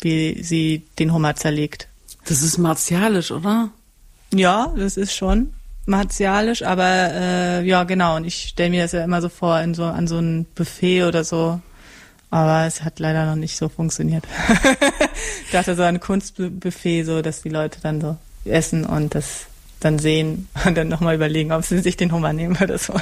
wie sie den Hummer zerlegt. Das ist martialisch, oder? Ja, das ist schon martialisch, aber ja, genau. Und ich stelle mir das ja immer so vor an so ein Buffet oder so. Aber es hat leider noch nicht so funktioniert. Ich dachte, so ein Kunstbuffet, so, dass die Leute dann so essen und das dann sehen und dann nochmal überlegen, ob sie sich den Hummer nehmen oder so.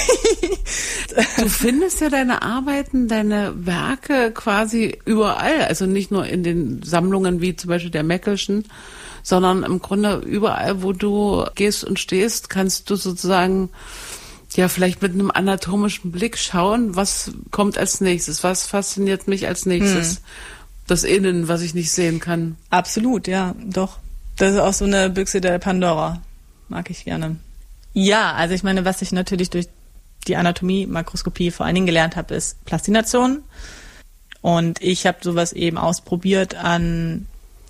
Du findest ja deine Arbeiten, deine Werke quasi überall. Also nicht nur in den Sammlungen wie zum Beispiel der Meckelschen, sondern im Grunde überall, wo du gehst und stehst, kannst du sozusagen ja vielleicht mit einem anatomischen Blick schauen, was kommt als nächstes, was fasziniert mich als nächstes. Das Innen, was ich nicht sehen kann. Absolut, ja, doch. Das ist auch so eine Büchse der Pandora. Mag ich gerne. Ja, also ich meine, was ich natürlich durch die Anatomie, Makroskopie vor allen Dingen gelernt habe, ist Plastination. Und ich habe sowas eben ausprobiert an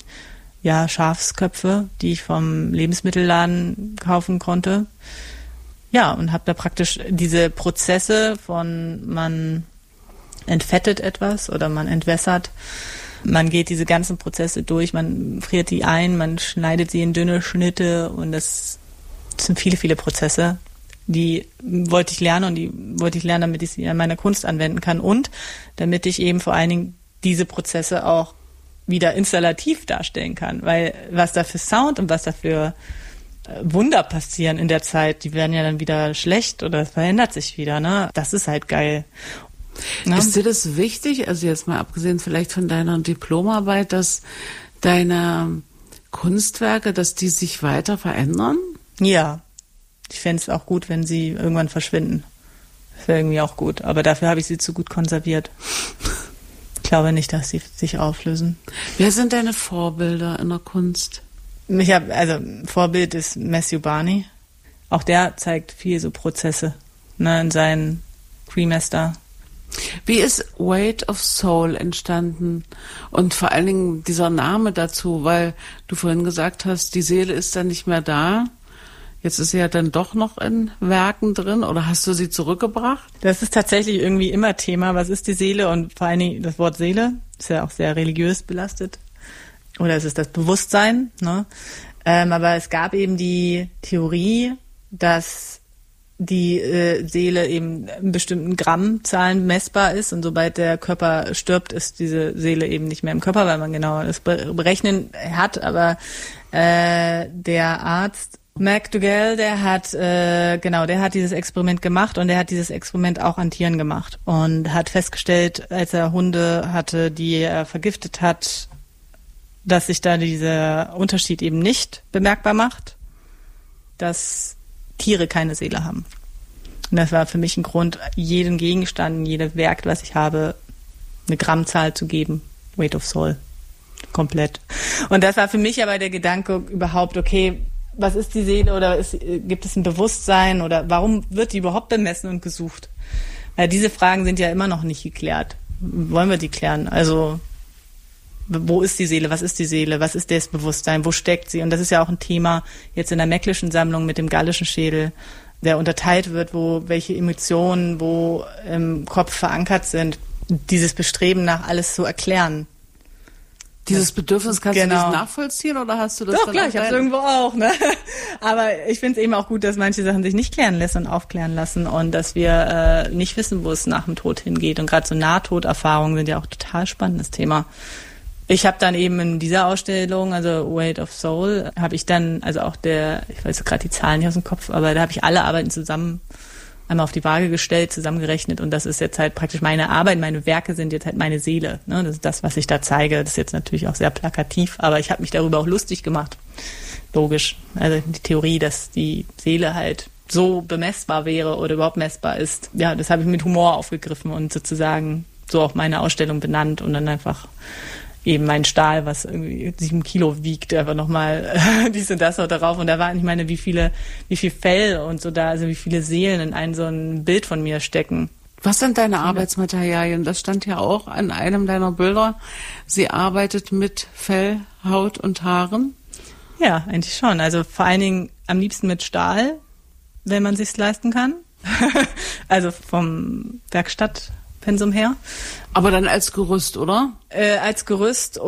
Schafsköpfe, die ich vom Lebensmittelladen kaufen konnte. Ja, und habe da praktisch diese Prozesse von man entfettet etwas oder man entwässert. Man geht diese ganzen Prozesse durch, man friert die ein, man schneidet sie in dünne Schnitte und das sind viele, viele Prozesse. Die wollte ich lernen und die wollte ich lernen, damit ich sie in meiner Kunst anwenden kann und damit ich eben vor allen Dingen diese Prozesse auch wieder installativ darstellen kann, weil was da für Sound und was da für Wunder passieren in der Zeit, die werden ja dann wieder schlecht oder es verändert sich wieder, ne? Das ist halt geil. Ne? Ist dir das wichtig, also jetzt mal abgesehen vielleicht von deiner Diplomarbeit, dass deine Kunstwerke, dass die sich weiter verändern? Ja, ich fände es auch gut, wenn sie irgendwann verschwinden. Das wäre irgendwie auch gut, aber dafür habe ich sie zu gut konserviert. Ich glaube nicht, dass sie sich auflösen. Wer sind deine Vorbilder in der Kunst? Vorbild ist Matthew Barney. Auch der zeigt viel so Prozesse, ne, in seinen Cremaster. Wie ist Weight of Soul entstanden? Und vor allen Dingen dieser Name dazu, weil du vorhin gesagt hast, die Seele ist dann nicht mehr da. Jetzt ist sie ja dann doch noch in Werken drin, oder hast du sie zurückgebracht? Das ist tatsächlich irgendwie immer Thema. Was ist die Seele? Und vor allen Dingen das Wort Seele ist ja auch sehr religiös belastet. Oder es ist das Bewusstsein, ne? Aber es gab eben die Theorie, dass die Seele eben in bestimmten Grammzahlen messbar ist und sobald der Körper stirbt, ist diese Seele eben nicht mehr im Körper, weil man genau das Berechnen hat. Aber der Arzt McDougall, der hat dieses Experiment gemacht und der hat dieses Experiment auch an Tieren gemacht und hat festgestellt, als er Hunde hatte, die er vergiftet hat, dass sich da dieser Unterschied eben nicht bemerkbar macht, dass Tiere keine Seele haben. Und das war für mich ein Grund, jedem Gegenstand, jedem Werk, was ich habe, eine Grammzahl zu geben. Weight of Soul. Komplett. Und das war für mich aber der Gedanke überhaupt, okay, was ist die Seele oder gibt es ein Bewusstsein oder warum wird die überhaupt bemessen und gesucht? Weil diese Fragen sind ja immer noch nicht geklärt. Wollen wir die klären? Also, wo ist die Seele? Was ist die Seele? Was ist das Bewusstsein? Wo steckt sie? Und das ist ja auch ein Thema jetzt in der Meckelschen Sammlung mit dem gallischen Schädel, der unterteilt wird, wo welche Emotionen wo im Kopf verankert sind. Dieses Bestreben nach alles zu erklären. Dieses Bedürfnis, kannst genau. du das nachvollziehen oder hast du das? Doch, klar, ich habe es irgendwo auch, ne? Aber ich finde es eben auch gut, dass manche Sachen sich nicht klären lassen und aufklären lassen und dass wir nicht wissen, wo es nach dem Tod hingeht. Und gerade so Nahtoderfahrungen sind ja auch total spannendes Thema. Ich habe dann eben in dieser Ausstellung, also Weight of Soul, habe ich dann, also auch ich weiß gerade die Zahlen nicht aus dem Kopf, aber da habe ich alle Arbeiten zusammen einmal auf die Waage gestellt, zusammengerechnet und das ist jetzt halt praktisch meine Arbeit, meine Werke sind jetzt halt meine Seele. Ne? Das ist das, was ich da zeige. Das ist jetzt natürlich auch sehr plakativ, aber ich habe mich darüber auch lustig gemacht. Logisch. Also die Theorie, dass die Seele halt so bemessbar wäre oder überhaupt messbar ist, ja, das habe ich mit Humor aufgegriffen und sozusagen so auch meine Ausstellung benannt und dann einfach eben mein Stahl, was irgendwie 7 Kilo wiegt, einfach nochmal dies und das noch darauf. Und da war, ich meine, wie viel Fell und so da, also wie viele Seelen in ein so ein Bild von mir stecken. Was sind deine Arbeitsmaterialien? Das stand ja auch an einem deiner Bilder. Sie arbeitet mit Fell, Haut und Haaren. Ja, eigentlich schon. Also vor allen Dingen am liebsten mit Stahl, wenn man sich's leisten kann. Also vom Werkstattpensum her. Aber dann als Gerüst, oder? Als Gerüst